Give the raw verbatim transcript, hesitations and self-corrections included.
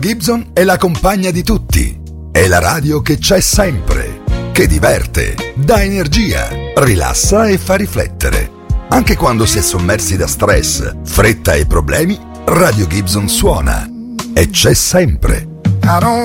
Gibson è la compagna di tutti. È la radio che c'è sempre, che diverte, dà energia, rilassa e fa riflettere. Anche quando si è sommersi da stress, fretta e problemi, Radio Gibson suona e c'è sempre.